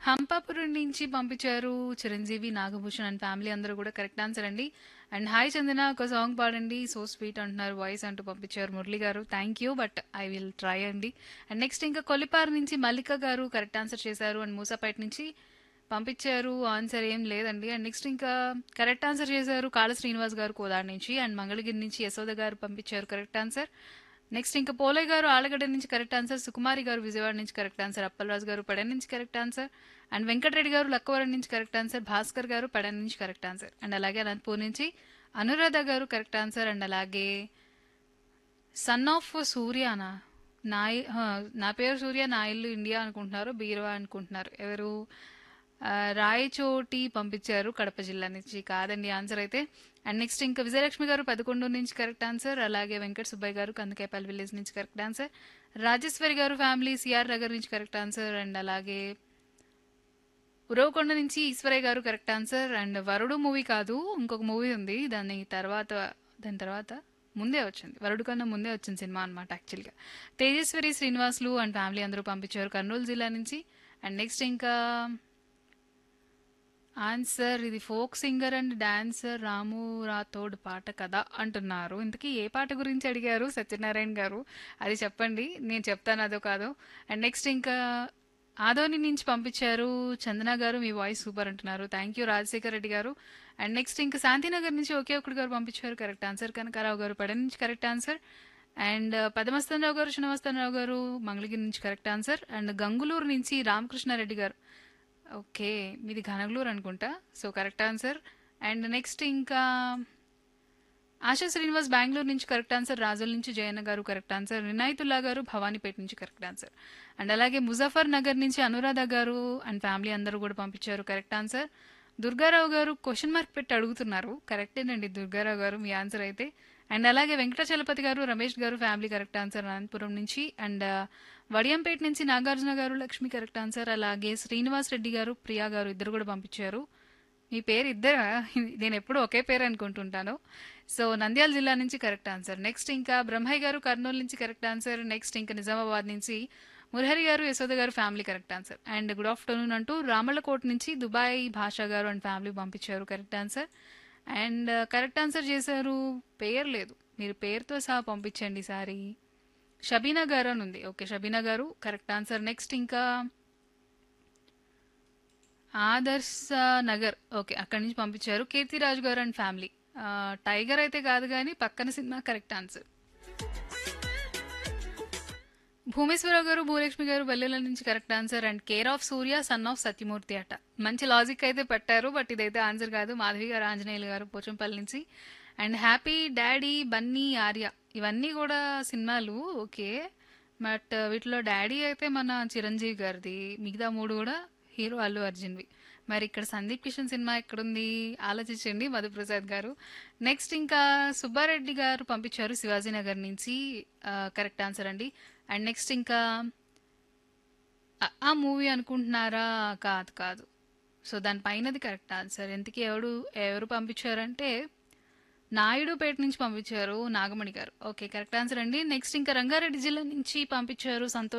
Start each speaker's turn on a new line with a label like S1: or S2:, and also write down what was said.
S1: హంపాపురం నుంచి పంపించారు Chiranjeevi, Nagabhushan and family అందరూ కూడా కరెక్ట్ ఆన్సర్ అండి. అండ్ హాయ్ చందన ఒక సాంగ్ పాడండి సో స్వీట్ అంటున్నారు వాయిస్ అంటూ పంపించారు మురళి గారు. Thank you but I will try అండి. అండ్ నెక్స్ట్ ఇంకా కొల్లిపారు నుంచి మల్లిక గారు కరెక్ట్ ఆన్సర్ చేశారు. అండ్ మూసాపేట నుంచి పంపించారు ఆన్సర్ ఏం లేదండి. అండ్ నెక్స్ట్ ఇంకా కరెక్ట్ ఆన్సర్ చేశారు కాళ శ్రీనివాస్ గారు కోదాడ నుంచి. అండ్ మంగళగిరి నుంచి యశోద గారు పంపించారు కరెక్ట్ ఆన్సర్. నెక్స్ట్ ఇంకా పోలయ్య గారు ఆలగడ్డ నుంచి కరెక్ట్ ఆన్సర్. సుకుమారి గారు విజయవాడ నుంచి కరెక్ట్ ఆన్సర్. అప్పలరాజు గారు పెడన్ నుంచి కరెక్ట్ ఆన్సర్. అండ్ వెంకటరెడ్డి గారు లక్కవరం నుంచి కరెక్ట్ ఆన్సర్. భాస్కర్ గారు పెడన్ నుంచి కరెక్ట్ ఆన్సర్. అండ్ అలాగే అనంతపూర్ నుంచి అనురాధ గారు కరెక్ట్ ఆన్సర్. అండ్ అలాగే సన్ ఆఫ్ సూర్యనా నా నా పేరు సూర్య నా ఇల్లు ఇండియా అనుకుంటున్నారు, బీరువా అనుకుంటున్నారు ఎవరు. రాయచోటి పంపించారు కడప జిల్లా నుంచి కాదండి ఆన్సర్ అయితే. అండ్ నెక్స్ట్ ఇంకా విజయలక్ష్మి గారు పదకొండు నుంచి కరెక్ట్ ఆన్సర్. అలాగే వెంకట సుబ్బయ్య గారు కందకాయపల్లి విలేజ్ నుంచి కరెక్ట్ ఆన్సర్. రాజేశ్వరి గారు ఫ్యామిలీ సిఆర్ నగర్ నుంచి కరెక్ట్ ఆన్సర్. అండ్ అలాగే ఉరవకొండ నుంచి ఈశ్వరయ్య గారు కరెక్ట్ ఆన్సర్. అండ్ వరుడు మూవీ కాదు ఇంకొక మూవీ ఉంది దాని తర్వాత ముందే వచ్చింది, వరుడు కన్నా ముందే వచ్చింది సినిమా అనమాట యాక్చువల్గా. తేజేశ్వరి శ్రీనివాసులు అండ్ ఫ్యామిలీ అందరూ పంపించారు కర్నూలు జిల్లా నుంచి. అండ్ నెక్స్ట్ ఇంకా ఆన్సర్ ఇది ఫోక్ సింగర్ అండ్ డాన్సర్ రాము రాథోడ్ పాట కదా అంటున్నారు. ఇంతకీ ఏ పాట గురించి అడిగారు సత్యనారాయణ గారు అది చెప్పండి, నేను చెప్తాను అదో కాదో. అండ్ నెక్స్ట్ ఇంకా ఆదోని నుంచి పంపించారు చందన గారు మీ వాయిస్ సూపర్ అంటున్నారు. థ్యాంక్ యూ రాజశేఖర్ రెడ్డి గారు. అండ్ నెక్స్ట్ ఇంకా శాంతినగర్ నుంచి ఒకే ఒక్కడు గారు పంపించారు కరెక్ట్ ఆన్సర్. కనకారావు గారు పడ నుంచి కరెక్ట్ ఆన్సర్. అండ్ పదమస్తనరావు గారు చిన్నమస్తనరావు గారు మంగళగిరి నుంచి కరెక్ట్ ఆన్సర్. అండ్ గంగులూరు నుంచి రామకృష్ణారెడ్డి గారు ఓకే మీది ఘనగలూరు అనుకుంటా so correct answer. And next ఇంకా ఆశా శ్రీనివాస్ బెంగళూరు నుంచి కరెక్ట్ ఆన్సర్. రాజుల నుంచి జయన్న గారు కరెక్ట్ ఆన్సర్. వినాయతుల్లా గారు భవానీపేట నుంచి కరెక్ట్ ఆన్సర్. అండ్ అలాగే ముజఫర్ నగర్ నుంచి అనురాధ గారు అండ్ ఫ్యామిలీ అందరూ కూడా పంపించారు కరెక్ట్ ఆన్సర్. దుర్గారావు గారు క్వశ్చన్ మార్క్ పెట్టి అడుగుతున్నారు కరెక్టేనండి దుర్గారావు గారు మీ ఆన్సర్ అయితే. అండ్ అలాగే వెంకటాచలపతి గారు రమేష్ గారు ఫ్యామిలీ కరెక్ట్ ఆన్సర్ అనంతపురం నుంచి. అండ్ వడియంపేట నుంచి నాగార్జున గారు లక్ష్మి కరెక్ట్ ఆన్సర్. అలాగే శ్రీనివాస్ రెడ్డి గారు ప్రియా గారు ఇద్దరు కూడా పంపించారు. మీ పేరు ఇద్దరా నేను ఎప్పుడు ఒకే పేరు అనుకుంటుంటాను. సో నంద్యాల జిల్లా నుంచి కరెక్ట్ ఆన్సర్. నెక్స్ట్ ఇంకా బ్రహ్మయ్య గారు కర్నూలు నుంచి కరెక్ట్ ఆన్సర్. నెక్స్ట్ ఇంకా నిజామాబాద్ నుంచి మురహరి గారు యశోద గారు family correct answer. And good afternoon అంటూ రామళ్ళకోట నుంచి దుబాయ్ భాషా గారు అండ్ ఫ్యామిలీ పంపించారు correct answer. And correct answer చేశారు పేరు లేదు మీరు పేరుతో సహా పంపించండి ఈసారి. షబీనా గారు అని ఉంది ఓకే షబీనా గారు కరెక్ట్ ఆన్సర్. నెక్స్ట్ ఇంకా ఆదర్శ నగర్ ఓకే అక్కడి నుంచి పంపించారు కీర్తిరాజు గారు అండ్ ఫ్యామిలీ. టైగర్ అయితే కాదు కానీ పక్కన సినిమా కరెక్ట్ ఆన్సర్. భూమేశ్వరరావు గారు భూలక్ష్మి గారు బల్లెల నుంచి correct answer. And care of Surya son of Satyamurthy అట మంచి లాజిక్ అయితే పెట్టారు బట్ ఇదైతే ఆన్సర్ కాదు. మాధవి గారు ఆంజనేయులు గారు పోచంపల్లి నుంచి. And happy daddy Bunny Arya ఇవన్నీ కూడా సినిమాలు ఓకే బట్ వీటిలో డాడీ అయితే మన చిరంజీవి గారిది, మిగతా మూడు కూడా హీరో అల్లు అర్జున్వి. మరి ఇక్కడ సందీప్ కిషన్ సినిమా ఎక్కడుంది ఆలోచించండి మధుప్రసాద్ గారు. నెక్స్ట్ ఇంకా సుబ్బారెడ్డి గారు పంపించారు శివాజీనగర్ నుంచి కరెక్ట్ ఆన్సర్ అండి. అండ్ నెక్స్ట్ ఇంకా ఆ మూవీ అనుకుంటున్నారా కాదు కాదు సో దానిపైనది కరెక్ట్ ఆన్సర్. ఎందుకు ఎవరు పంపించారంటే నాయుడుపేట నుంచి పంపించారు నాగమణి గారు ఓకే కరెక్ట్ ఆన్సర్ అండి. నెక్స్ట్ ఇంకా రంగారెడ్డి జిల్లా నుంచి పంపించారు సంతోష్